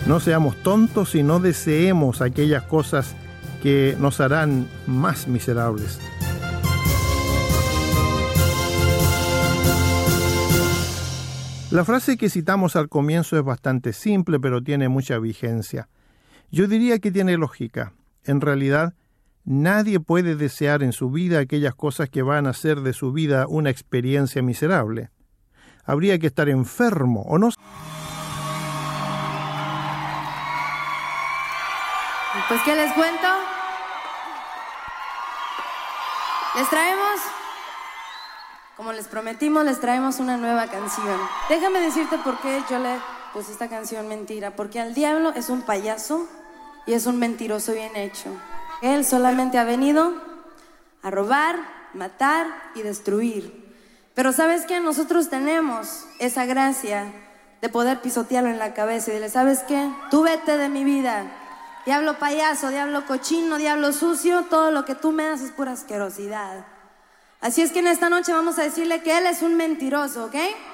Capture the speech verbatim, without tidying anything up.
No seamos tontos y no deseemos aquellas cosas que nos harán más miserables. La frase que citamos al comienzo es bastante simple, pero tiene mucha vigencia. Yo diría que tiene lógica. En realidad, nadie puede desear en su vida aquellas cosas que van a hacer de su vida una experiencia miserable. Habría que estar enfermo, ¿o no? Pues, ¿qué les cuento? Les traemos, como les prometimos, les traemos una nueva canción. Déjame decirte por qué yo le puse esta canción Mentira. Porque el diablo es un payaso y es un mentiroso bien hecho. Él solamente ha venido a robar, matar y destruir. Pero ¿sabes qué? Nosotros tenemos esa gracia de poder pisotearlo en la cabeza y decirle, ¿sabes qué? Tú vete de mi vida. Diablo payaso, diablo cochino, diablo sucio, todo lo que tú me das es pura asquerosidad. Así es que en esta noche vamos a decirle que él es un mentiroso, ¿ok?